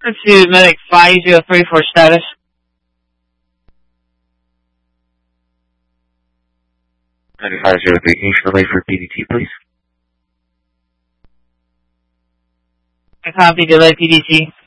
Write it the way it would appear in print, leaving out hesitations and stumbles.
To Medic 503 for status. 9503, can you relay for PDT, please? I copy delay PDT.